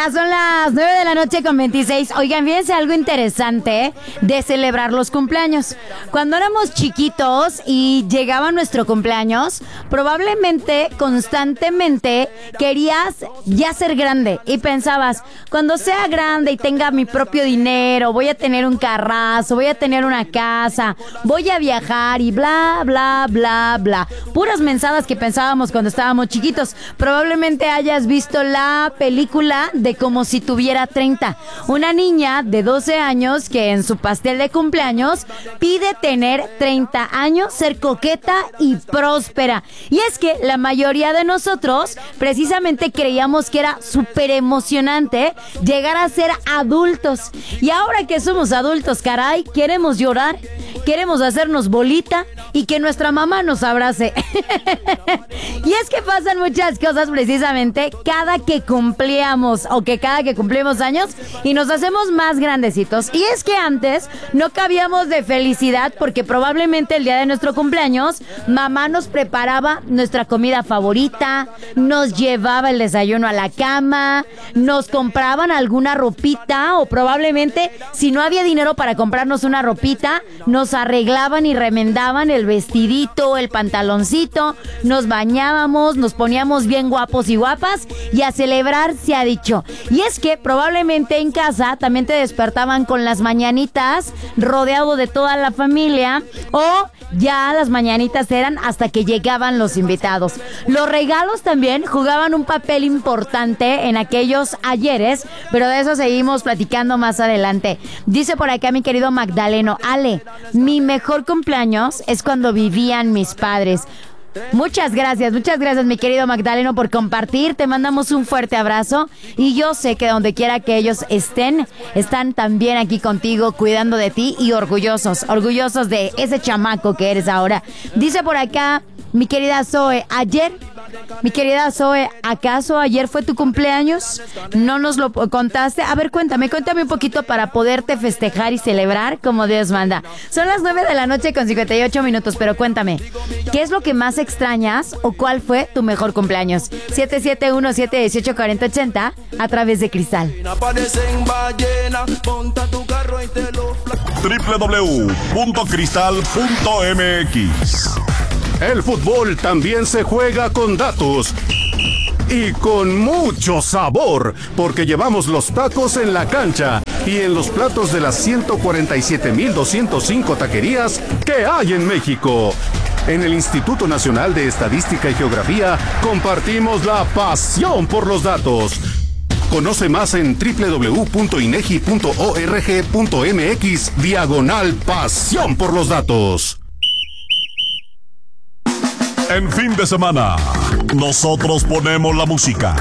Ya son las 9:26 a.m. Oigan, fíjense algo interesante de celebrar los cumpleaños. Cuando éramos chiquitos y llegaba nuestro cumpleaños, probablemente, constantemente, querías ya ser grande y pensabas, cuando sea grande y tenga mi propio dinero, voy a tener un carrazo, voy a tener una casa, voy a viajar y bla, bla, bla, bla. Puras mensadas que pensábamos cuando estábamos chiquitos. Probablemente hayas visto la película de Como si tuviera 30. Una niña de 12 años que en su pastel de cumpleaños pide tener 30 años, ser coqueta y próspera. Y es que la mayoría de nosotros precisamente creíamos que era súper emocionante llegar a ser adultos. Y ahora que somos adultos, caray, queremos llorar, queremos hacernos bolita y que nuestra mamá nos abrace. Y es que pasan muchas cosas precisamente cada que cumplíamos o que cada que cumplimos años y nos hacemos más grandecitos. Y es que antes no cabíamos de felicidad porque probablemente el día de nuestro cumpleaños mamá nos preparaba nuestra comida favorita, nos llevaba el desayuno a la cama, nos compraban alguna ropita o probablemente si no había dinero para comprarnos una ropita, nos arreglaban y remendaban el vestidito, el pantaloncito, nos bañábamos, nos poníamos bien guapos y guapas y a celebrar se ha dicho. Y es que probablemente en casa también te despertaban con las mañanitas rodeado de toda la familia o ya las mañanitas eran hasta que llegaban los invitados. Los regalos también jugaban un papel importante en aquellos ayeres, pero de eso seguimos platicando más adelante. Dice por acá mi querido Magdaleno, Ale, mi mejor cumpleaños es cuando vivían mis padres. Muchas gracias mi querido Magdaleno por compartir, te mandamos un fuerte abrazo y yo sé que donde quiera que ellos están también aquí contigo cuidando de ti y orgullosos de ese chamaco que eres ahora. Dice por acá mi querida Zoe, ¿acaso ayer fue tu cumpleaños? ¿No nos lo contaste? A ver, cuéntame un poquito para poderte festejar y celebrar como Dios manda. Son las 9:58 a.m, pero cuéntame, ¿qué es lo que más extrañas o cuál fue tu mejor cumpleaños? 771-718-4080 a través de Cristal. www.cristal.mx. El fútbol también se juega con datos y con mucho sabor, porque llevamos los tacos en la cancha y en los platos de las 147,205 taquerías que hay en México. En el Instituto Nacional de Estadística y Geografía compartimos la pasión por los datos. Conoce más en www.inegi.org.mx/pasión por los datos. En fin de semana, nosotros ponemos la música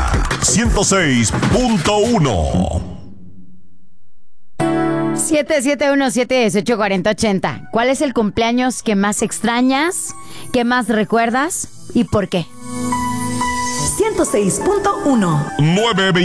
106.1. 771-718-4080. ¿Cuál es el cumpleaños que más extrañas, que más recuerdas y por qué? 106.1. 9:20.